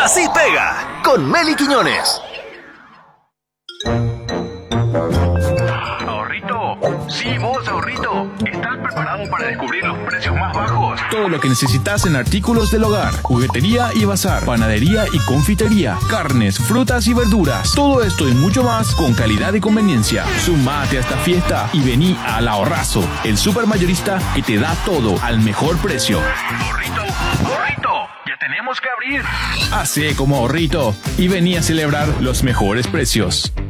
Así pega con Meli Quiñones. Ahorrito, sí vos, ahorrito, ¿estás preparado para descubrir los precios más bajos? Todo lo que necesitas en artículos del hogar, juguetería y bazar, panadería y confitería, carnes, frutas y verduras. Todo esto y mucho más con calidad y conveniencia. Sumate a esta fiesta y vení al Ahorrazo, el supermayorista que te da todo al mejor precio. Ahorrito, ya tenemos que abrir. Hacé como Ahorrito y vení a celebrar los mejores precios.